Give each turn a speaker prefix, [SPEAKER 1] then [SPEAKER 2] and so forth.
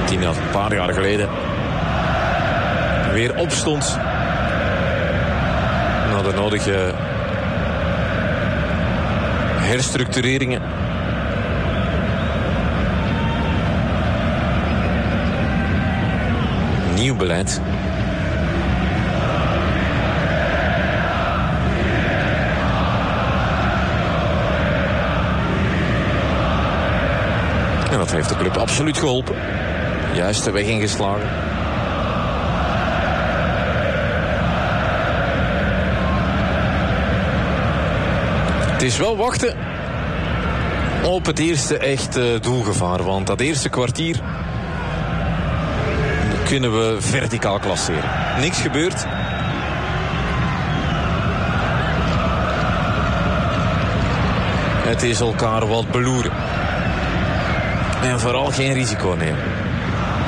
[SPEAKER 1] Die een paar jaar geleden weer opstond na de nodige herstructureringen. Nieuw beleid. En dat heeft de club absoluut geholpen. Juist de weg ingeslagen. Het is wel wachten op het eerste echte doelgevaar. Want dat eerste kwartier kunnen we verticaal klasseren. Niks gebeurt. Het is elkaar wat beloeren. En vooral geen risico nemen.